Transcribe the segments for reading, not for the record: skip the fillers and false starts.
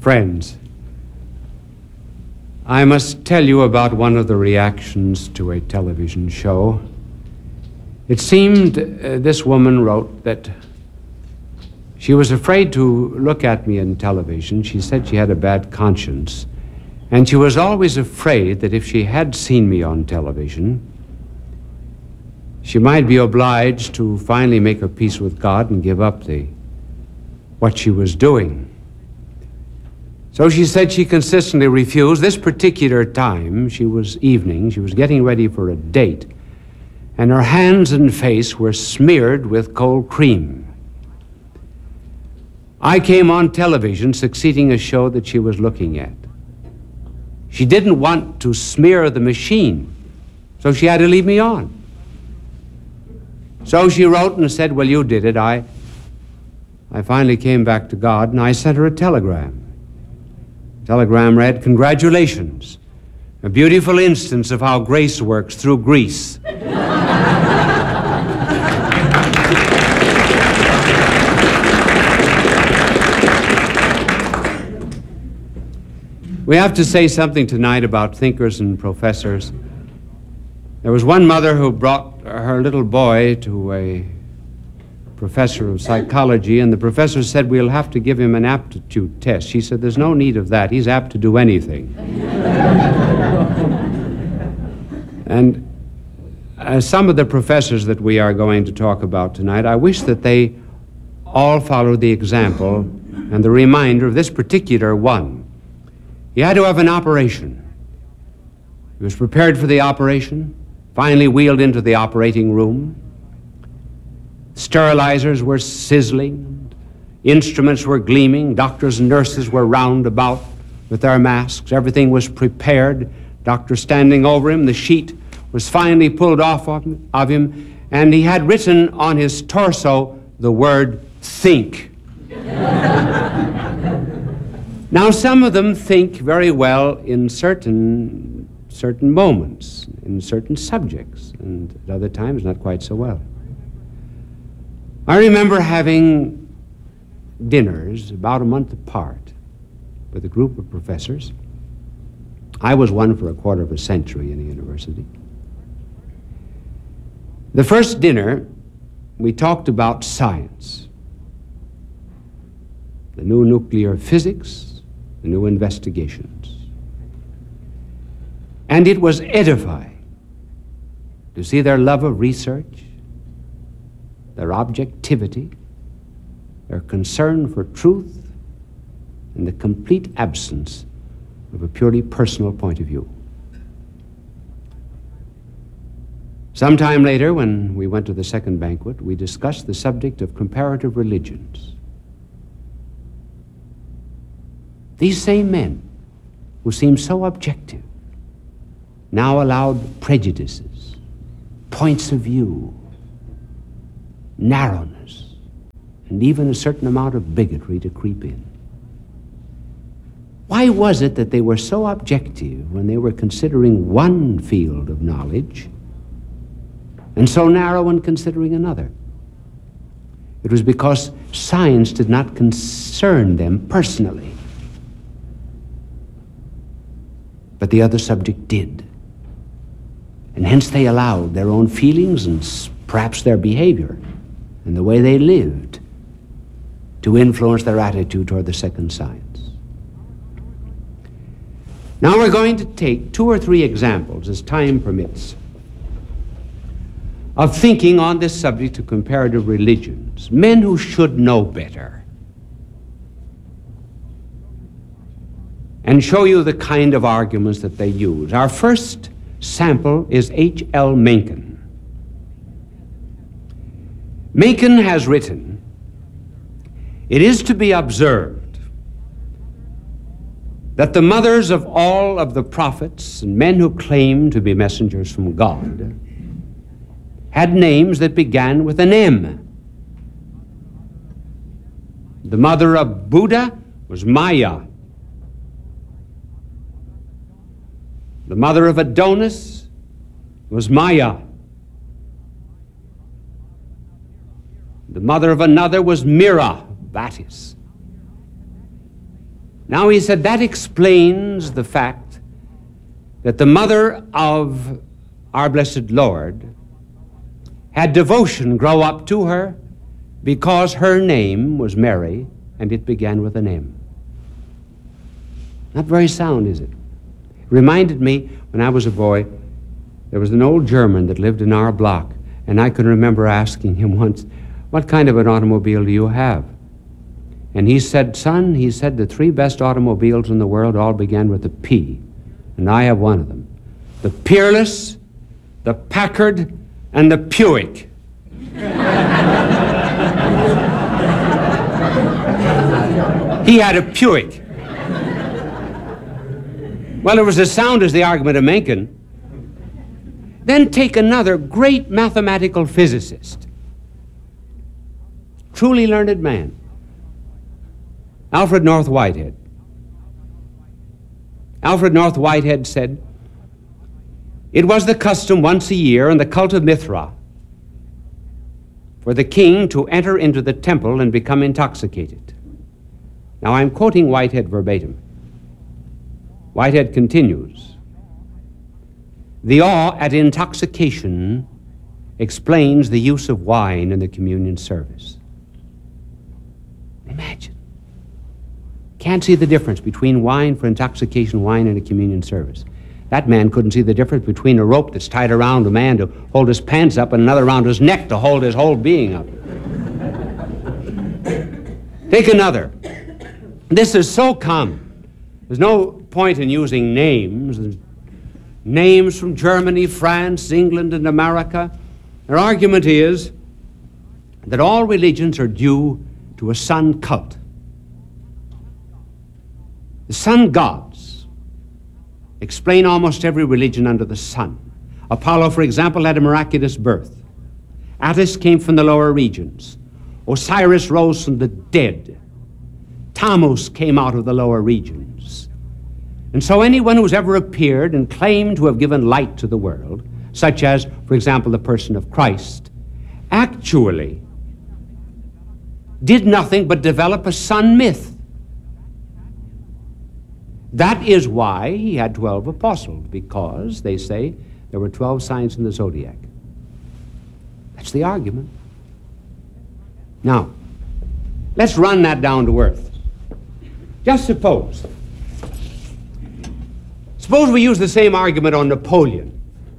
Friends, I must tell you about one of the reactions to a television show. It seemed this woman wrote that she was afraid to look at me in television. She said she had a bad conscience, and she was always afraid that if she had seen me on television, she might be obliged to finally make her peace with God and give up what she was doing. So she said she consistently refused. This particular time, she was getting ready for a date, and her hands and face were smeared with cold cream. I came on television succeeding a show that she was looking at. She didn't want to smear the machine, so she had to leave me on. So she wrote and said, well, you did it. I finally came back to God, and I sent her a telegram. The telegram read, congratulations, a beautiful instance of how grace works through grease. We have to say something tonight about thinkers and professors. There was one mother who brought her little boy to a professor of psychology, and the professor said, we'll have to give him an aptitude test. She said, there's no need of that. He's apt to do anything. And some of the professors that we are going to talk about tonight, I wish that they all followed the example and the reminder of this particular one. He had to have an operation. He was prepared for the operation, finally wheeled into the operating room. Sterilizers were sizzling, instruments were gleaming, doctors and nurses were round about with their masks. Everything was prepared. Doctor standing over him, the sheet was finally pulled off of him, and he had written on his torso the word, think. Now, some of them think very well in certain moments, in certain subjects, and at other times not quite so well. I remember having dinners about a month apart with a group of professors. I was one for a quarter of a century in a university. The first dinner, we talked about science, the new nuclear physics, the new investigations. And it was edifying to see their love of research, their objectivity, their concern for truth, and the complete absence of a purely personal point of view. Sometime later, when we went to the second banquet, we discussed the subject of comparative religions. These same men, who seemed so objective, now allowed prejudices, points of view, narrowness, and even a certain amount of bigotry to creep in. Why was it that they were so objective when they were considering one field of knowledge and so narrow when considering another? It was because science did not concern them personally, but the other subject did. And hence they allowed their own feelings and perhaps their behavior and the way they lived to influence their attitude toward the second science. Now we're going to take 2 or 3 examples, as time permits, of thinking on this subject of comparative religions, men who should know better, and show you the kind of arguments that they use. Our first sample is H.L. Mencken. Mencken has written, it is to be observed that the mothers of all of the prophets and men who claim to be messengers from God had names that began with an M. The mother of Buddha was Maya. The mother of Adonis was Maya. The mother of another was Mira, Baptis. Now, he said, that explains the fact that the mother of our blessed Lord had devotion grow up to her because her name was Mary, and it began with an M. Not very sound, is it? It reminded me, when I was a boy, there was an old German that lived in our block, and I can remember asking him once, what kind of an automobile do you have? And he said, son, he said, the 3 best automobiles in the world all began with a P, and I have one of them. The Peerless, the Packard, and the Buick. He had a Buick. Well, it was as sound as the argument of Mencken. Then take another great mathematical physicist, truly learned man, Alfred North Whitehead. Alfred North Whitehead said, it was the custom once a year in the cult of Mithra for the king to enter into the temple and become intoxicated. Now, I'm quoting Whitehead verbatim. Whitehead continues, the awe at intoxication explains the use of wine in the communion service. Imagine. Can't see the difference between wine for intoxication, wine in a communion service. That man couldn't see the difference between a rope that's tied around a man to hold his pants up and another around his neck to hold his whole being up. Take another. This is so common. There's no point in using names. Names from Germany, France, England, and America. Their argument is that all religions are due to a sun cult. The sun gods explain almost every religion under the sun. Apollo, for example, had a miraculous birth. Attis came from the lower regions. Osiris rose from the dead. Tammuz came out of the lower regions. And so anyone who's ever appeared and claimed to have given light to the world, such as, for example, the person of Christ, actually did nothing but develop a sun myth. That is why he had 12 apostles, because, they say, there were 12 signs in the zodiac. That's the argument. Now, let's run that down to earth. Just suppose we use the same argument on Napoleon.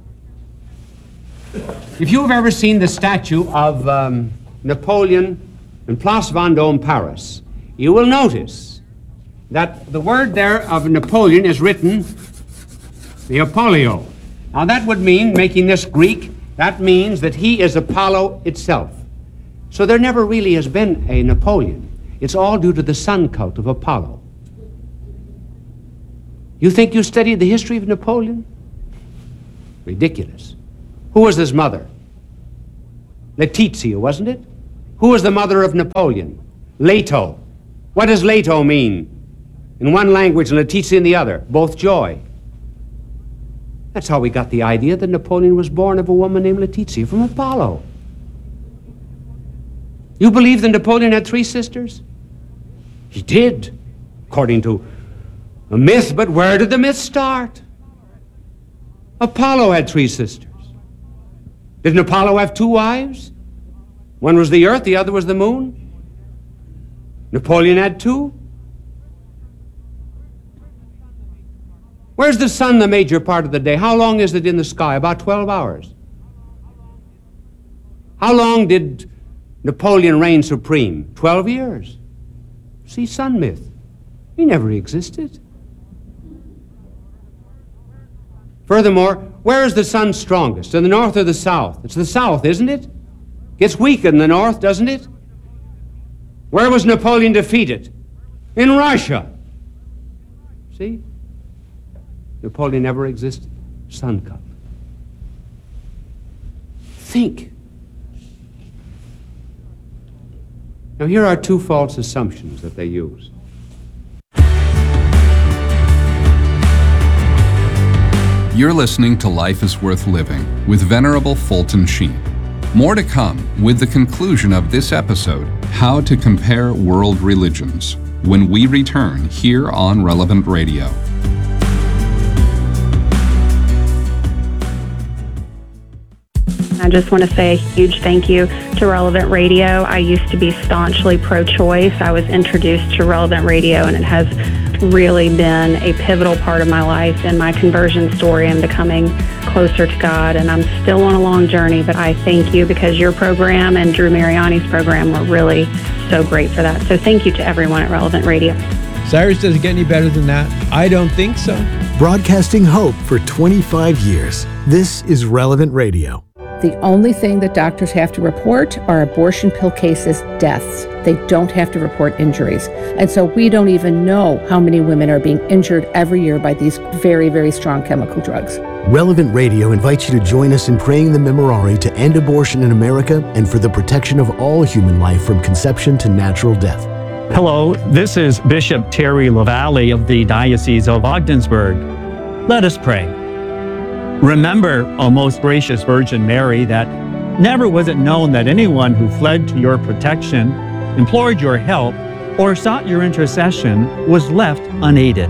If you've ever seen the statue of Napoleon in Place Vendôme, Paris, you will notice that the word there of Napoleon is written the Apollio. Now that would mean, making this Greek, that means that he is Apollo itself. So there never really has been a Napoleon. It's all due to the sun cult of Apollo. You think you studied the history of Napoleon? Ridiculous. Who was his mother? Letizia, wasn't it? Who was the mother of Napoleon? Leto. What does Leto mean? In one language and Letizia in the other. Both joy. That's how we got the idea that Napoleon was born of a woman named Letizia from Apollo. You believe that Napoleon had 3 sisters? He did, according to a myth, but where did the myth start? Apollo had 3 sisters. Didn't Apollo have 2 wives? One was the earth, the other was the moon. Napoleon had 2. Where's the sun the major part of the day? How long is it in the sky? About 12 hours. How long did Napoleon reign supreme? 12 years. See, sun myth. He never existed. Furthermore, where is the sun strongest? In the north or the south? It's the south, isn't it? Gets weaker in the north, doesn't it? Where was Napoleon defeated? In Russia. See? Napoleon never existed. Sun cult. Think. Now here are 2 false assumptions that they use. You're listening to Life is Worth Living with Venerable Fulton Sheen. More to come with the conclusion of this episode, How to Compare World Religions. when we return here on Relevant Radio. I just want to say a huge thank you to Relevant Radio. I used to be staunchly pro-choice. I was introduced to Relevant Radio, and it has really been a pivotal part of my life and my conversion story and becoming closer to God. And I'm still on a long journey, but I thank you because your program and Drew Mariani's program were really so great for that. So thank you to everyone at Relevant Radio. Cyrus, does it get any better than that? I don't think so. Broadcasting hope for 25 years. This is Relevant Radio. The only thing that doctors have to report are abortion pill cases, deaths. They don't have to report injuries. And so we don't even know how many women are being injured every year by these very, very strong chemical drugs. Relevant Radio invites you to join us in praying the Memorare to end abortion in America and for the protection of all human life from conception to natural death. Hello, this is Bishop Terry LaValle of the Diocese of Ogdensburg. Let us pray. Remember, O most gracious Virgin Mary, that never was it known that anyone who fled to your protection, implored your help, or sought your intercession was left unaided.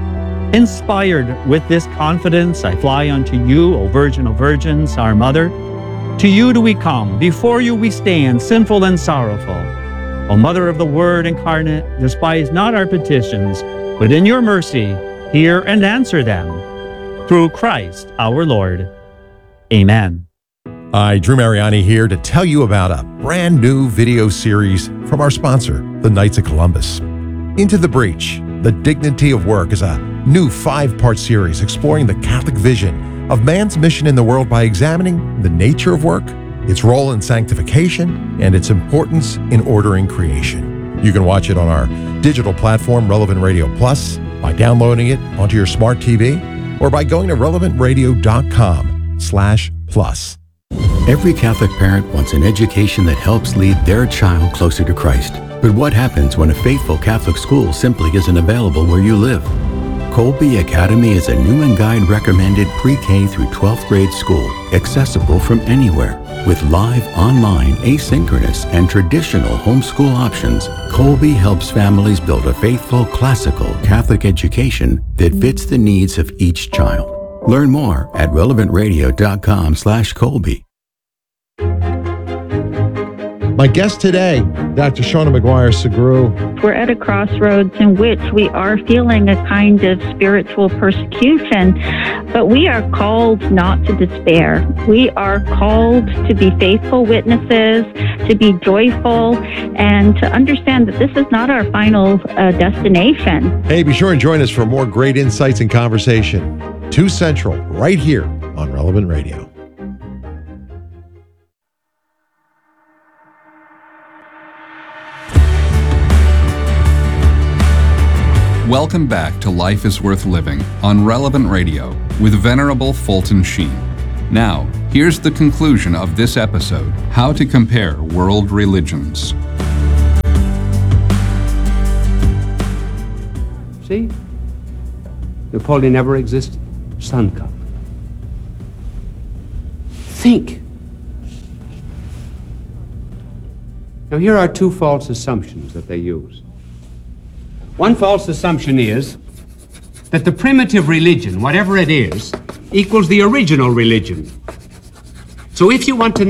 Inspired with this confidence, I fly unto you, O Virgin of Virgins, our Mother. To you do we come, before you we stand, sinful and sorrowful. O Mother of the Word incarnate, despise not our petitions, but in your mercy hear and answer them. Through Christ our Lord. Amen. Hi, Drew Mariani here to tell you about a brand new video series from our sponsor, the Knights of Columbus. Into the Breach, The Dignity of Work is a new 5-part series exploring the Catholic vision of man's mission in the world by examining the nature of work, its role in sanctification, and its importance in ordering creation. You can watch it on our digital platform, Relevant Radio Plus, by downloading it onto your smart TV, or by going to relevantradio.com/plus. Every Catholic parent wants an education that helps lead their child closer to Christ. But what happens when a faithful Catholic school simply isn't available where you live? Colby Academy is a Newman Guide recommended pre-K through 12th grade school, accessible from anywhere. With live, online, asynchronous, and traditional homeschool options, Colby helps families build a faithful, classical Catholic education that fits the needs of each child. Learn more at relevantradio.com/Colby. My guest today, Dr. Shauna McGuire-Segru. We're at a crossroads in which we are feeling a kind of spiritual persecution, but we are called not to despair. We are called to be faithful witnesses, to be joyful, and to understand that this is not our final destination. Hey, be sure and join us for more great insights and conversation. 2 Central, right here on Relevant Radio. Welcome back to Life is Worth Living on Relevant Radio with Venerable Fulton Sheen. Now, here's the conclusion of this episode, How to Compare World Religions. See? Napoleon never existed. Sun come. Think. Now, here are 2 false assumptions that they use. One false assumption is that the primitive religion, whatever it is, equals the original religion. So if you want to know